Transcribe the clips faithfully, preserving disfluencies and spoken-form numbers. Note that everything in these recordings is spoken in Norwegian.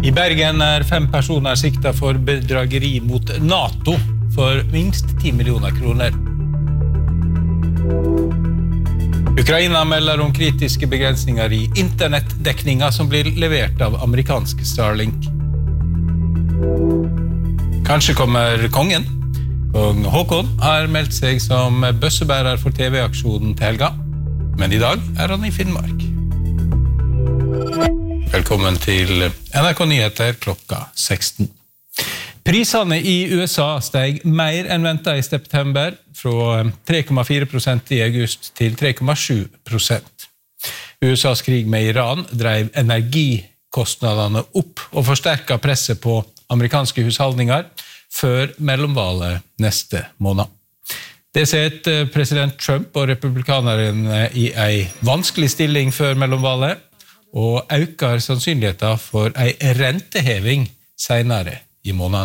I Bergen er fem personer siktet for bedrageri mot NATO for minst ti millioner kroner. Ukraina melder om kritiske begrensninger i internettdekninga som blir levert av amerikanske Starlink. Kanskje kommer kongen. Kong Håkon har meldt seg som bøssebærer for T V-aksjonen til helga, men i dag er han i Finnmark. Velkommen til N R K Nyheter klokka seksten. Prisene i U S A steg mer enn ventet i september, fra tre komma fire prosent i august til tre komma sju prosent. U S A's krig med Iran drev energikostnadene opp og forsterket presset på amerikanske husholdninger før mellomvalget neste måned. Det setter president Trump og republikanerne i en vanskelig stilling før mellomvalget, og øker sannsynligheten for en renteheving senere i måneden.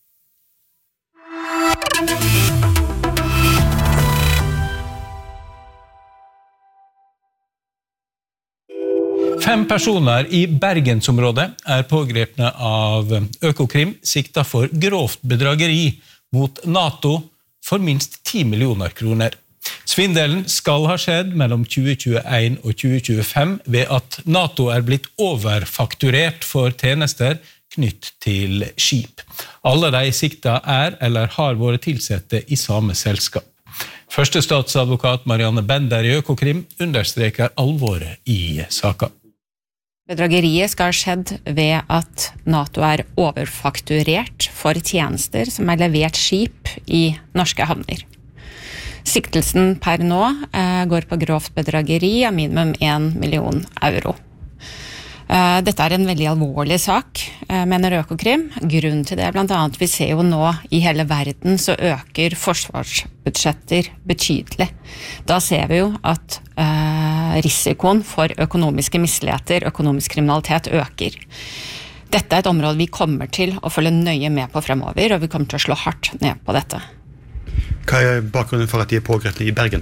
Fem personer i Bergensområdet er pågrepne av Økokrim siktet for grovt bedrageri mot NATO for minst ti millioner kroner. Svindelen skal ha skjedd mellom tjue tjueen og tjue tjuefem ved at NATO er blitt overfakturert for tjenester knytt til skip. Alle de sikta er eller har vært tilsette i samme selskap. Første statsadvokat Marianne Bender i Økokrim understreker alvoret i saken. Bedrageriet skal ha skjedd ved at NATO er overfakturert for tjenester som er levert skip i norske havner. Siktelsen per nå eh, går på grovt bedrageri av minimum en million euro. Eh, dette er en veldig alvorlig sak, eh, mener Økokrim. Grunnen til det, blant annet, vi ser jo nå i hele verden så øker forsvarsbudsjetter betydelig. Da ser vi jo at eh, risikoen for økonomiske misligheter, økonomisk kriminalitet øker. Dette er et område vi kommer til å følge nøye med på fremover, og vi kommer til å slå hardt ned på dette. Hva er bakgrunnen for at de er pågrepne i Bergen?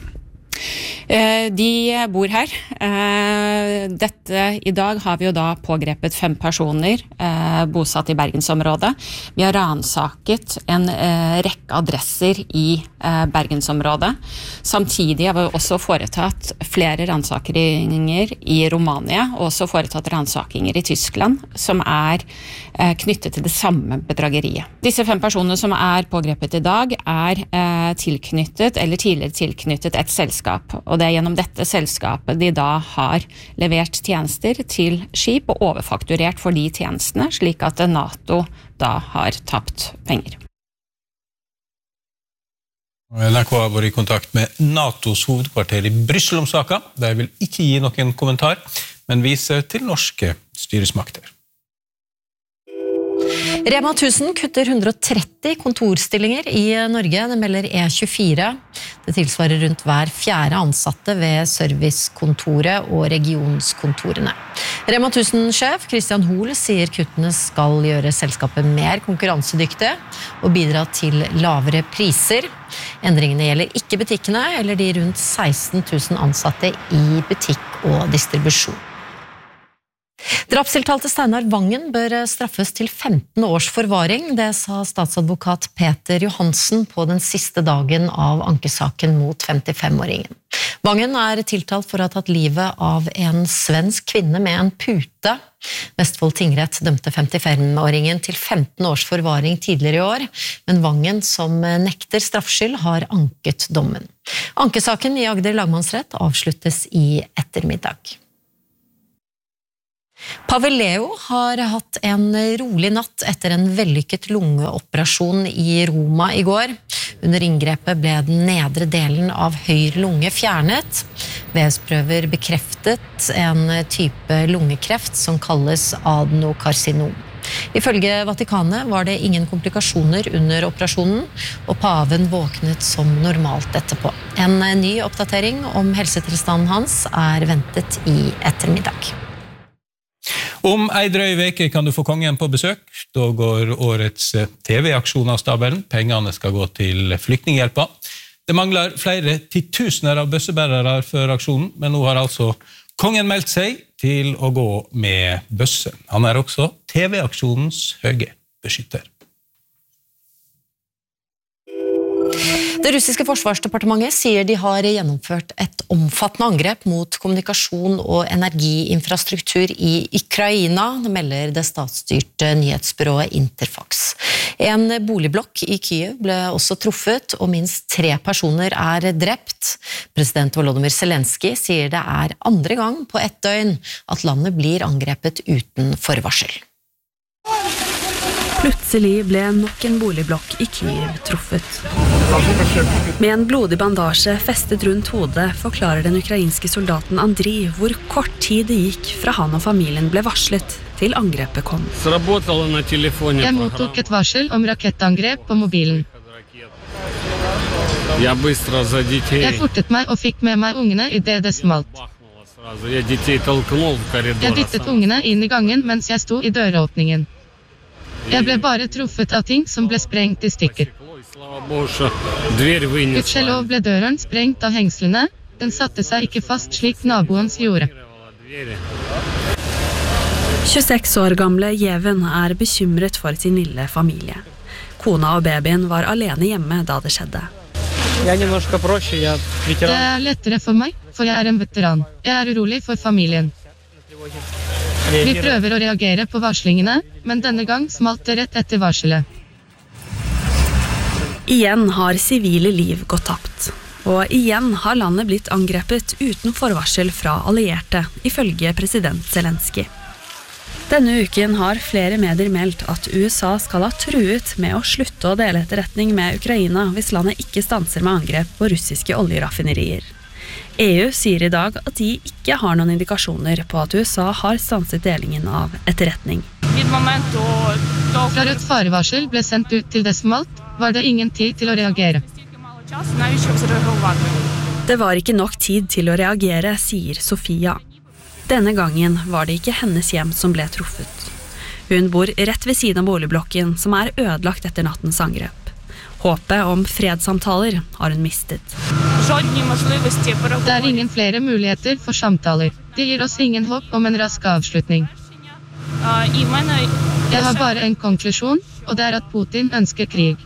De bor her. Dette, I dag har vi jo da pågrepet fem personer bosatt i Bergensområdet. Vi har ransaket en rekke adresser i Bergensområdet. Samtidig har vi også foretatt flere ransakeringer i Romania, og også foretatt ransakinger i Tyskland, som er knyttet til det samme bedrageriet. Disse fem personene som er pågrepet i dag er tilknyttet, eller tidligere tilknyttet et selskap, og det er gjennom dette selskapet de da har levert tjenester til skip og overfakturert for de tjenestene, slik at NATO da har tapt penger. N R K har vært i kontakt med NATOs hovedkvarter i Brussel om saken. De vil ikke gi noen kommentar, men viser til norske styresmakter. Rema tusen kutter hundre og tretti kontorstillinger i Norge, det melder E tjuefire. Det tilsvarer rundt hver fjerde ansatte ved servicekontoret og regionskontorene. Rema tusen-sjef Christian Hoel sier kuttene skal gjøre selskapet mer konkurransedyktige og bidra til lavere priser. Endringene gjelder ikke butikkene eller de rundt seksten tusen ansatte i butikk og distribusjon. Drapstiltalte Steinar Vangen bør straffes til femten års forvaring, det sa statsadvokat Peter Johansen på den siste dagen av ankesaken mot femtifem-åringen. Vangen er tiltalt for å ha tatt livet av en svensk kvinne med en pute. Vestfold tingrett dømte femtifem-åringen til femten års forvaring tidligere i år, men Vangen, som nekter straffskyld, har anket dommen. Ankesaken i Agder lagmannsrett avsluttes i ettermiddag. Pavel Leo har hatt en rolig natt etter en vellykket lungeoperasjon i Roma i går. Under inngrepet ble den nedre delen av høyre lunge fjernet. Vevsprøver bekreftet en type lungekreft som kalles adenokarsinom. Ifølge Vatikanet var det ingen komplikasjoner under operasjonen, og paven våknet som normalt etterpå. En ny oppdatering om helsetilstanden hans er ventet i ettermiddag. Om ei drøy veke kan du få kongen på besøk. Da går årets T V-aksjon av stabelen. Pengene skal gå til flyktninghjelpa. Det mangler flere titusener av bøssebærere før aksjonen, men nå har altså kongen meldt seg til å gå med bøsse. Han er også T V-aksjonens høye beskytter. Det russiske forsvarsdepartementet sier de har gjennomført et omfattende angrep mot kommunikasjon og energiinfrastruktur i Ukraina, melder det statsstyrte nyhetsbyrået Interfax. En boligblokk i Kyiv ble også truffet, og minst tre personer er drept. President Volodymyr Zelensky sier det er andre gang på ett døgn at landet blir angrepet uten forvarsel. Plutselig ble nok en boligblokk i Kyiv truffet. Med en blodig bandasje festet rundt hodet forklarer den ukrainske soldaten Andriy hvor kort tid det gikk fra han og familien ble varslet til angrepet kom. Jeg mottok et varsel om rakettangrep på mobilen. Jeg fortet meg og fikk med meg ungene i det det smalt. Jeg dyttet ungene inn i gangen mens jeg sto i døråpningen. Jeg ble bare truffet av ting som ble sprengt i stykker. Gudskjelov ble døren sprengt av hengslene. Den satte seg ikke fast slik naboens gjorde. tjueseks år gamle Jeven er bekymret for sin lille familie. Kona og babyen var alene hjemme da det skjedde. Det er lettere for meg, for jeg er en veteran. Jeg er urolig for familien. Vi prøver å reagere på varslingene, men denne gang smalt det rett etter varselet. Igjen har sivile liv gått tapt, og igjen har landet blitt angrepet uten forvarsel fra allierte, ifølge president Zelensky. Denne uken har flere medier meldt at U S A skal ha truet med å slutte å dele etterretning med Ukraina hvis landet ikke stanser med angrep på russiske oljeraffinerier. E U sier i dag at de ikke har noen indikasjoner på at U S A har stanset delingen av etterretning. Fra et farevarsel ble sendt ut til det smalt, var det ingen tid til å reagere. Det var ikke nok tid til å reagere, sier Sofia. Denne gangen var det ikke hennes hjem som ble truffet. Hun bor rett ved siden av boligblokken som er ødelagt etter nattens angrep. Håpet om fredssamtaler har hun mistet. Det er ingen flere muligheter for samtaler. Det gir oss ingen håp om en rask avslutning. Jeg har bare en konklusjon, og det er at Putin ønsker krig.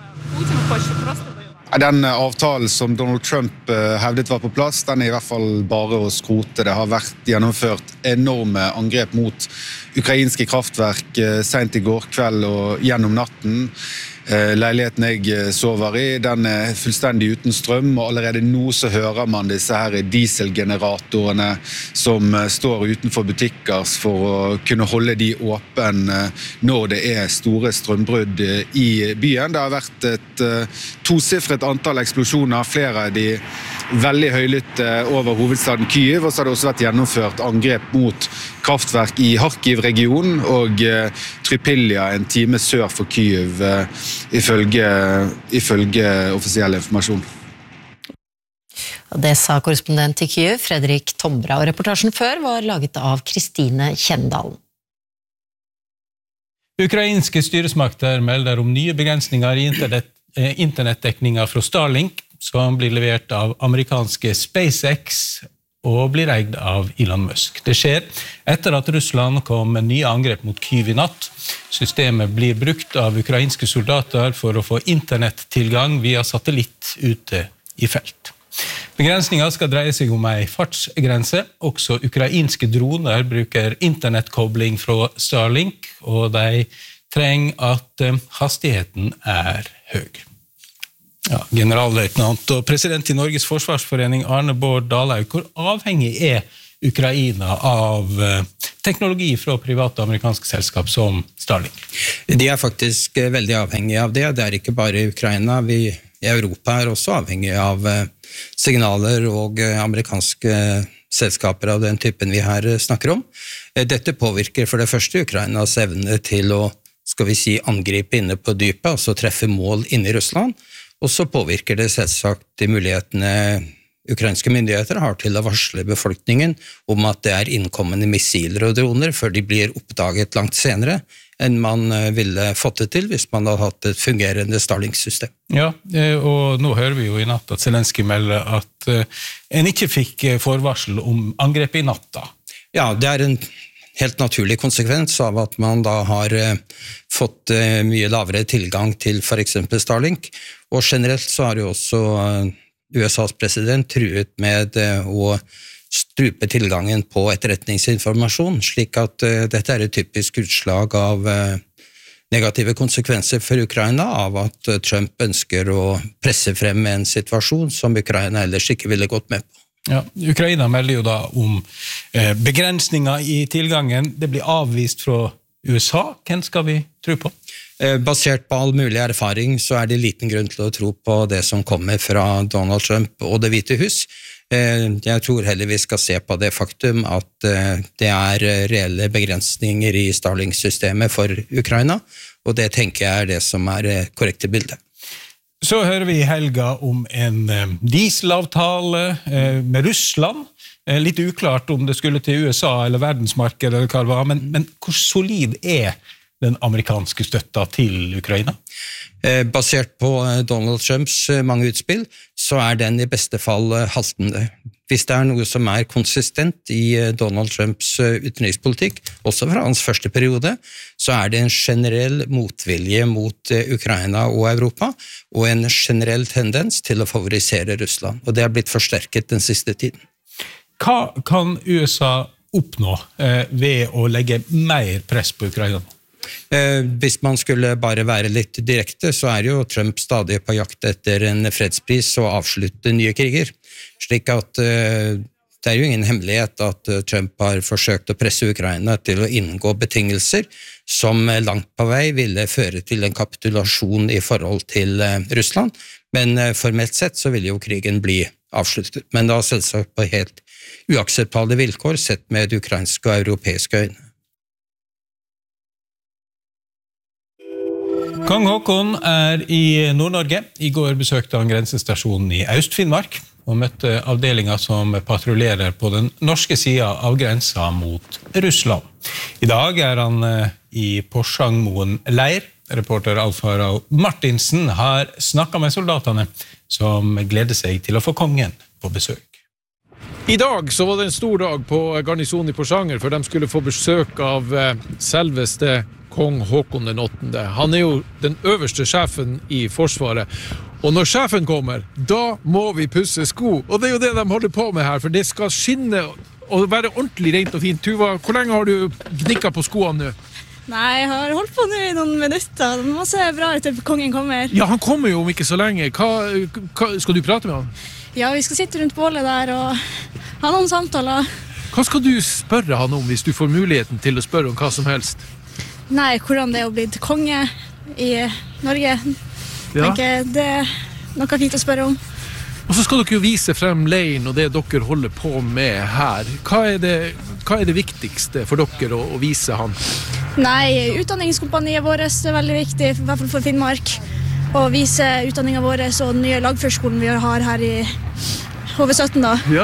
Den avtalen som Donald Trump hevdet var på plass, den er i hvert fall bare å skrote. Det har vært gjennomført enorme angrep mot ukrainske kraftverk sent i går kveld og gjennom natten. Leiligheten jeg sover i, den er fullstendig uten strøm, og allerede nå så hører man disse her dieselgeneratorene som står utenfor butikker for å kunne holde de åpne når det er store strømbrudd i byen. Det har vært et tosifret antall eksplosjoner, flere av de veldig høylytte over hovedstaden Kyiv, og så har det også vært gjennomført angrep mot kraftverk i Kharkiv-regionen og Trypilja, en time sør for Kyiv, ifølge, ifølge offisiell informasjon. Det sa korrespondent i Kyiv, Fredrik Tombra, og reportasjen før var laget av Kristine Kjendalen. Ukrainske styresmakter melder om nye begrensninger i internett, internettdekninga fra Starlink, som blir levert av amerikanske SpaceX og blir eid av Elon Musk. Det skjer etter at Russland kom med nye angrep mot Kyiv i natt. Systemet blir brukt av ukrainske soldater for å få internettilgang via satellitt ute i felt. Begrensningen skal dreie seg om en fartsgrense. Også ukrainske droner bruker internettkobling fra Starlink, og de trenger at hastigheten er høy. Ja, generalløytnant og president i Norges Forsvarsforening Arne Bård Dalhaug, hvor avhengig er Ukraina av teknologi fra private amerikanske selskap som Starlink? De er faktisk veldig avhengige av det. Det er ikke bare Ukraina. Vi i Europa er også avhengige av signaler og amerikanske selskaper av den typen vi her snakker om. Dette påvirker for det første Ukrainas evne til å, skal vi si, angripe inne på dypet, altså treffe mål inne i Russland. Og så påvirker det selvsagt de mulighetene ukrainske myndigheter har til å varsle befolkningen om at det er innkommende missiler og droner før de blir oppdaget langt senere enn man ville fått det til hvis man hadde hatt et fungerende Starlink-system. Ja, og nå hører vi jo i natt at Zelensky melder at en ikke fikk forvarsel om angrepet i natta. Ja, det er en helt naturlig konsekvens av at man da har eh, fått eh, mye lavere tilgang til for eksempel Starlink, og generelt så har jo også eh, U S A's president truet med eh, å strupe tilgangen på etterretningsinformasjon, slik at uh, dette er et typisk utslag av uh, negative konsekvenser for Ukraina, av at uh, Trump ønsker å presse frem en situasjon som Ukraina ellers ikke ville gått med på. Ja, Ukraina melder jo da om eh, begrensninger i tilgangen. Det blir avvist fra U S A. Hvem skal vi tro på? Eh, basert på all mulig erfaring så er det liten grunn til å tro på det som kommer fra Donald Trump og Det hvite hus. Jeg tror heller vi skal se på det faktum at det er reelle begrensninger i Starlink-systemet for Ukraina, og det tenker jeg er det som er korrekte bildet. Så hører vi i helga om en dieselavtale med Russland. Litt uklart om det skulle til U S A eller verdensmarkedet eller hva det var, men, men hvor solid er den amerikanske støtta til Ukraina? Basert på Donald Trumps mange utspill, så er den i beste fall haltende. Hvis det er noe som er konsistent i Donald Trumps utenrikspolitikk, også fra hans første periode, så er det en generell motvilje mot Ukraina og Europa, og en generell tendens til å favorisere Russland, og det har blitt forsterket den siste tiden. Hva kan U S A oppnå eh, ved å legge mer press på Ukraina? Eh, hvis man skulle bare være litt direkte, så er jo Trump stadig på jakt etter en fredspris og avslutte nye kriger. Slik at eh, det er jo ingen hemmelighet at Trump har forsøkt å presse Ukraina til å inngå betingelser som langt på vei ville føre til en kapitulasjon i forhold til eh, Russland. Men eh, formelt sett så ville jo krigen bli avsluttet. Men da selvsagt på helt uakseptable vilkår sett med ukrainske og europeiske øyne. Kong Håkon er i Nord-Norge. I går besøkte han grensestasjonen i Øst-Finnmark og møtte avdelinger som patruljerer på den norske siden av grensa mot Russland. I dag er han i Porsangmoen leir. Reporter Alf Harald Martinsen har snakket med soldatene som gleder seg til å få kongen på besøk. I dag så var det en stor dag på garnisonen i Porsanger, for de skulle få besøk av selveste kong Håkon den åttende. Han er jo den øverste sjefen i Forsvaret. Og når sjefen kommer, da må vi pusse sko. Og det er jo det de holder på med her, for det skal skinne og være ordentlig rent og fint. Tuva, hvor lenge har du gnikket på skoene nå? Nei, jeg har holdt på nå i noen minutter. Det må se bra ut til kongen kommer. Ja, han kommer jo om ikke så lenge. Hva, hva, skal du prate med han? Ja, vi skal sitte rundt bålet der og ha noen samtaler. Hva skal du spørre han om hvis du får muligheten til å spørre om hva som helst? Nei, hvordan det er å bli til konge i Norge. Ja. Tenker, det er noe fint å spørre om. Og så skal dere jo vise frem leiren og det dere holder på med her. Hva er det, hva er det viktigste for dere å, å vise han? Nei, utdanningskompaniet vårt er veldig viktig, i hvert fall for Finnmark. Å vise utdanningen vår og den nye lagførskolen vi har her i H V sytten da. Ja.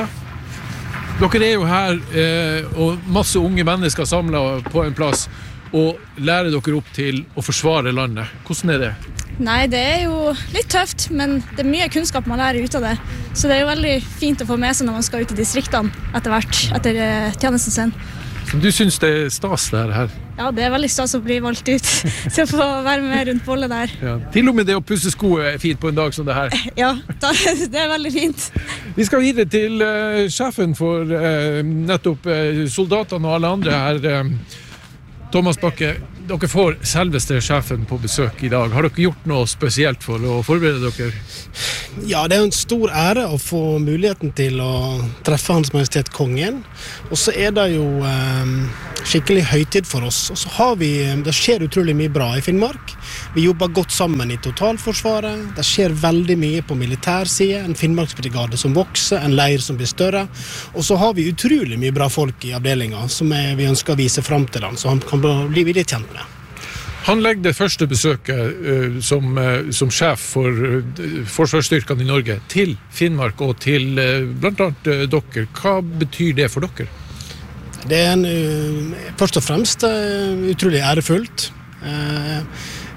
Dere er jo her, eh, og masse unge mennesker samlet på en plass, og lærer dere opp til å forsvare landet. Hvordan er det? Nei, det er jo litt tøft, men det er mye kunnskap man lærer ut av det. Så det er jo veldig fint å få med seg når man skal ut i distriktene etter hvert, etter tjenesten sin. Så du synes det er stas det her? Ja, det er veldig stas å bli valgt ut til å få være med rundt bollet der. Ja. Til og med det å pusse sko er fint på en dag som det her. Ja, det er veldig fint. Vi skal videre til uh, sjefen for uh, nettopp uh, soldatene og alle andre her. Uh, Thomas Bakke, dere får selveste sjefen på besøk i dag. Har dere gjort noe spesielt for å forberede dere? Ja, det er en stor ære å få muligheten til å treffe Hans Majestet Kongen. Og så er det jo eh, skikkelig høytid for oss. Og så har vi, det skjer utrolig mye bra i Finnmark. Vi jobber godt sammen i totalforsvaret. Det skjer veldig mye på militærside. En Finnmarksbrigade som vokser, en leir som blir større. Og så har vi utrolig mye bra folk i avdelingen som er, vi ønsker å vise frem til den, så han kan bli litt kjent med. Han legger det første besøket uh, som, uh, som sjef for uh, forsvarsstyrkene i Norge til Finnmark og til uh, blant annet uh, dere. Hva betyr det for dere? Det er en, uh, først og fremst uh, utrolig ærefullt. Uh,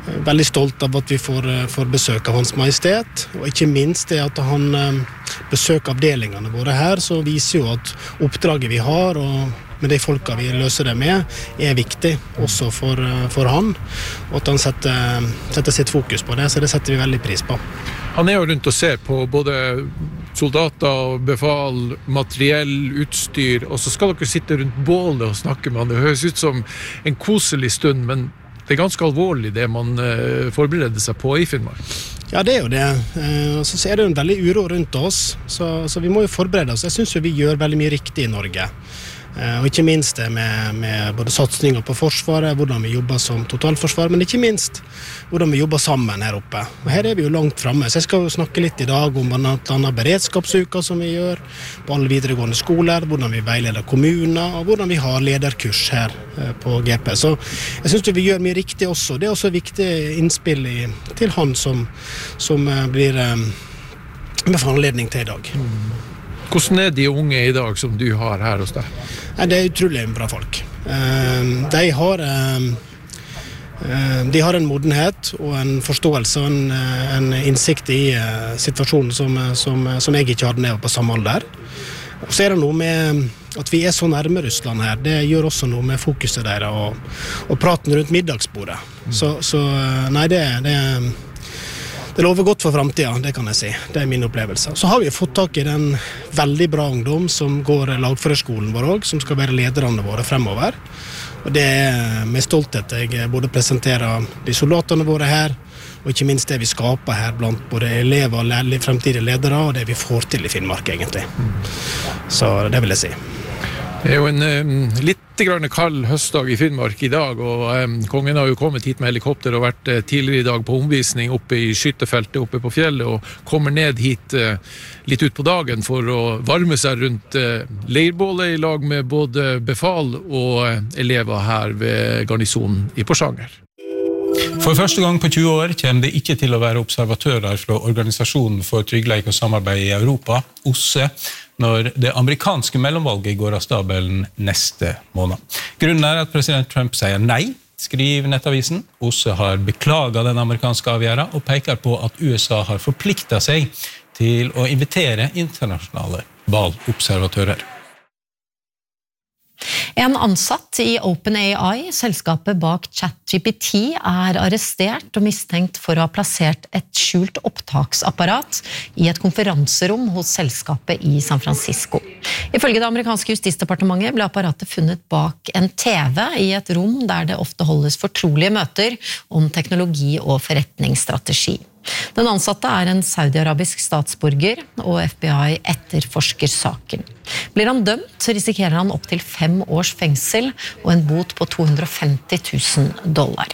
veldig stolt av at vi får, får besøk av Hans Majestet, og ikke minst det at han besøker avdelingene våre her, så viser jo at oppdraget vi har, og med de folka vi løser det med, er viktig også for, for han, og at han setter, setter sitt fokus på det, så det setter vi veldig pris på. Han er jo rundt og ser på både soldater, befal, materiell, utstyr, og så skal dere sitte rundt bålet og snakke med han. Det høres ut som en koselig stund, men det er ganske alvorlig det man uh, forbereder seg på i Finnmark. Ja, det er jo det. Uh, så er det jo en veldig uro rundt oss, så, så vi må jo forberede oss. Jeg synes jo vi gjør veldig mye riktig i Norge. Uh, og ikke minst det med, med både satsninger på forsvaret, hvordan vi jobber som totalforsvar, men ikke minst hvordan vi jobber sammen her oppe. Og her er vi jo langt fremme, så jeg skal jo snakke litt i dag om blant annet beredskapsuka som vi gjør på alle videregående skoler, hvordan vi veileder kommuner, og hvordan vi har lederkurs her uh, på G P. Så jeg synes jo vi gjør mye riktig også. Det er også viktig innspill i, til han som, som uh, blir um, med foranledning til i dag. Mm. Hvordan er de unge i dag som du har her hos deg? Det er utrolig bra folk. De har, de har en modenhet og en forståelse og en, en innsikt i situasjonen som, som, som jeg ikke hadde nede på samme alder. Og så er det noe med at vi er så nærme Russland her. Det gjør også noe med fokuset der og, og praten rundt middagsbordet. Så, så nei, det, det Det lover godt for fremtiden, det kan jeg si. Det er min opplevelse. Så har vi fått tak i den veldig bra ungdom som går lagførerskolen vår også, som skal være lederne våre fremover. Og det er med stolthet jeg både presenterer de soldatene våre her, og ikke minst det vi skaper her blant både elever og fremtidige ledere, og det vi får til i Finnmark egentlig. Så det vil jeg si. Det er jo en um, litt grann kald høstdag i Finnmark i dag, og um, kongen har jo kommet hit med helikopter og vært uh, tidligere i dag på omvisning oppe i skyttefeltet oppe på fjellet, og kommer ned hit uh, litt ut på dagen for å varme seg rundt uh, leirbålet i lag med både befal og uh, elever her ved garnisonen i Porsanger. For første gang på tjue år kommer det ikke til å være observatører fra Organisasjonen for tryggleik og samarbeid i Europa, O S S E, når det amerikanske mellomvalget går av stabelen neste måned. Grunnen er at president Trump sier nei, skriver Nettavisen. O S S E har beklaget den amerikanske avgjørelsen og peker på at U S A har forpliktet seg til å invitere internasjonale valgobservatører. En ansatt i OpenAI, selskapet bak ChatGPT, er arrestert og mistenkt for å ha plassert et skjult opptaksapparat i et konferanserom hos selskapet i San Francisco. Ifølge det amerikanske justisdepartementet ble apparatet funnet bak en T V i et rom der det ofte holdes fortrolige møter om teknologi og forretningsstrategi. Den ansatte er en saudi-arabisk statsborger, og F B I etterforsker saken. Blir han dømt, risikerer han opp til fem års fengsel og en bot på to hundre og femti tusen dollar.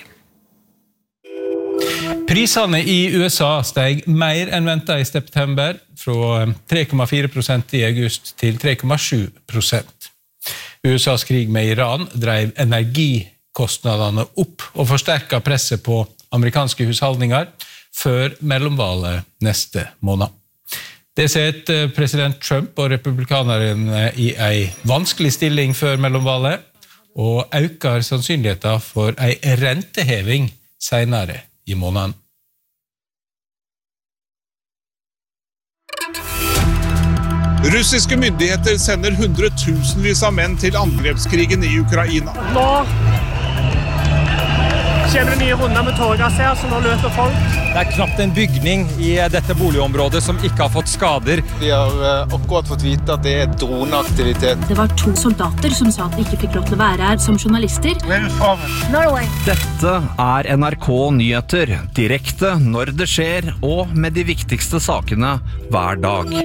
Prisene i U S A steg mer enn ventet i september, fra tre komma fire prosent i august til tre komma sju prosent. U S As krig med Iran drev energikostnadene opp og forsterket presset på amerikanske husholdninger før mellomvalget neste måned. Det setter president Trump og republikanerne i en vanskelig stilling før mellomvalget, og øker sannsynligheten for en renteheving senere i måneden. Russiske myndigheter sender hundretusenvis av menn til angrepskrigen i Ukraina. Nå kjenner vi nye runder med tårgass her, så nå løper folk. Det er knapt en bygning i dette boligområdet som ikke har fått skader. Vi har akkurat fått vite at det er droneaktivitet. Det var to soldater som sa at de ikke fikk lov til å være her som journalister. Norway. Dette er N R K Nyheter, direkte når det skjer, og med de viktigste sakene hver dag.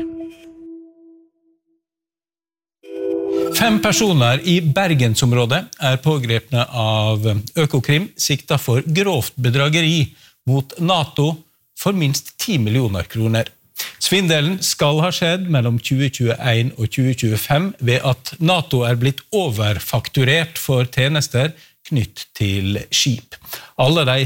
Fem personer i Bergensområdet er pågrepne av Økokrim, siktet for grovt bedrageri mot NATO for minst ti millioner kroner. Svindelen skal ha skjedd mellom tjue tjueen og tjue tjuefem ved at NATO er blitt overfakturert for tjenester knytt til skip. Alle de